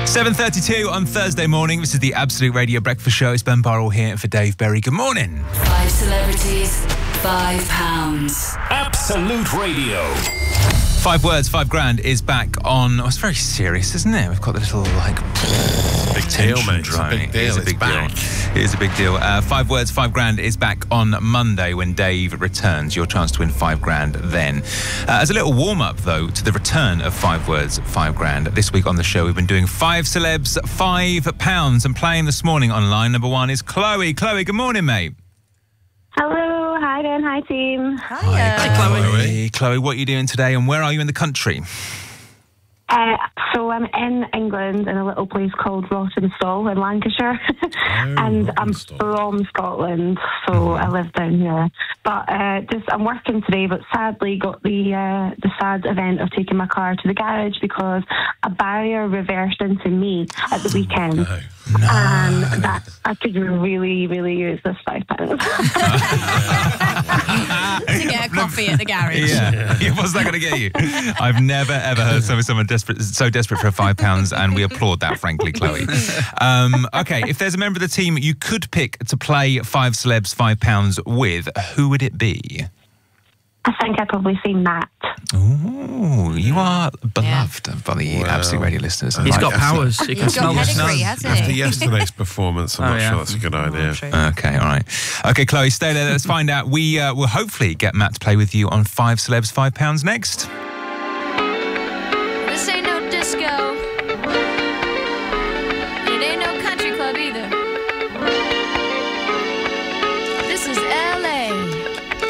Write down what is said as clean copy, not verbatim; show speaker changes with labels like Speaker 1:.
Speaker 1: 7:32 on Thursday morning. This is the Absolute Radio Breakfast Show. It's Ben Burrell here for Dave Berry. Good morning.
Speaker 2: 5 celebrities, £5.
Speaker 3: Absolute Radio.
Speaker 1: 5 words, 5 grand is back on. Oh, it's very serious, isn't it? We've got the little
Speaker 4: big deal, mate. It's a big deal.
Speaker 1: It is a big deal. 5 words, 5 grand is back on Monday when Dave returns. Your chance to win 5 grand then. As a little warm up though to the return of 5 words, 5 grand. This week on the show we've been doing 5 celebs, £5, and playing this morning on line number 1 is Chloe. Chloe, good morning, mate.
Speaker 5: Hello, hi Ben, hi team.
Speaker 1: Hi, Chloe. Chloe, what are you doing today and where are you in the country?
Speaker 5: So I'm in England in a little place called Rottingstall in Lancashire, and I'm from Scotland, so I live down here. But I'm working today, but sadly got the sad event of taking my car to the garage because a barrier reversed into me at the weekend. And that I could really, really use this £5.
Speaker 6: To get a coffee at the garage.
Speaker 1: Yeah. What's that going to get you? I've never, ever heard someone so desperate for £5, and we applaud that, frankly, Chloe. Okay, if there's a member of the team you could pick to play 5 celebs, £5 with, who would it be?
Speaker 5: I think I'd probably say Matt.
Speaker 1: Ooh, you are beloved by the Absolute Radio listeners.
Speaker 4: He's got powers. He can smell the snow.
Speaker 6: After
Speaker 4: yesterday's performance, I'm not sure that's a good idea.
Speaker 1: Okay, all right. Okay, Chloe, stay there. Let's find out. We will hopefully get Matt to play with you on 5 celebs, £5 next.